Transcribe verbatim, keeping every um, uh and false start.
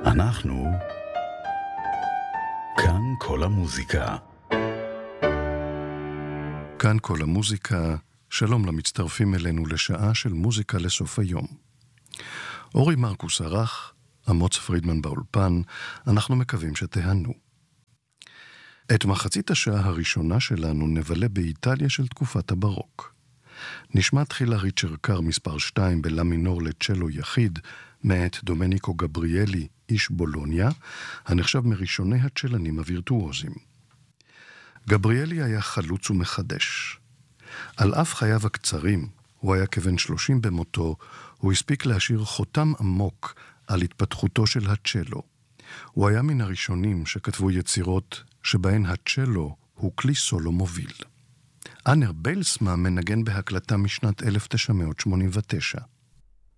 אנחנו כאן כל המוזיקה. כאן כל המוזיקה, שלום למצטרפים אלינו לשעה של מוזיקה לסוף היום. אורי מרקוס ערך, אמוץ פרידמן באולפן, אנחנו מקווים שתהנו. את מחצית השעה הראשונה שלנו נבלה באיטליה של תקופת הברוק. נשמע תחילה ריצ'ר קר מספר שתיים בלה מינור לצ'לו יחיד, מאת דומניקו גבריאלי, איש בולוניה, הנחשב מראשוני הצ'לנים הווירטואוזים. גבריאלי היה חלוץ ומחדש. על אף חייו הקצרים, הוא היה כבן שלושים במותו, הוא הספיק להשאיר חותם עמוק על התפתחותו של הצ'לו. הוא היה מן הראשונים שכתבו יצירות שבהן הצ'לו הוא כלי סולו מוביל. אנר ביילסמה מנגן בהקלטה משנת אלף תשע מאות שמונים ותשע.